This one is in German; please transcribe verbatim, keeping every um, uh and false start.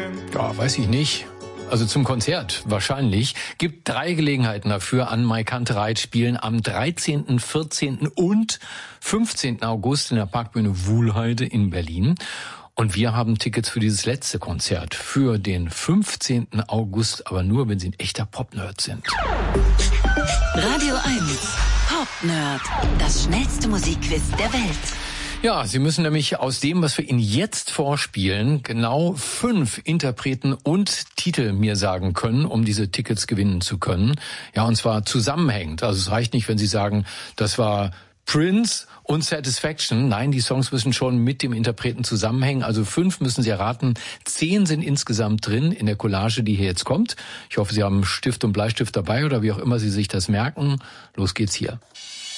Ja, weiß ich nicht. Also zum Konzert wahrscheinlich. Gibt drei Gelegenheiten dafür. An Mai Kantereit spielen am dreizehnten, vierzehnten und fünfzehnten August in der Parkbühne Wuhlheide in Berlin. Und wir haben Tickets für dieses letzte Konzert für den fünfzehnten August, aber nur, wenn Sie ein echter Pop-Nerd sind. Radio eins Pop-Nerd, das schnellste Musikquiz der Welt. Ja, Sie müssen nämlich aus dem, was wir Ihnen jetzt vorspielen, genau fünf Interpreten und Titel mir sagen können, um diese Tickets gewinnen zu können. Ja, und zwar zusammenhängend. Also es reicht nicht, wenn Sie sagen, das war Prince und Satisfaction. Nein, die Songs müssen schon mit dem Interpreten zusammenhängen. Also fünf müssen Sie erraten. Zehn sind insgesamt drin in der Collage, die hier jetzt kommt. Ich hoffe, Sie haben Stift und Bleistift dabei oder wie auch immer Sie sich das merken. Los geht's hier.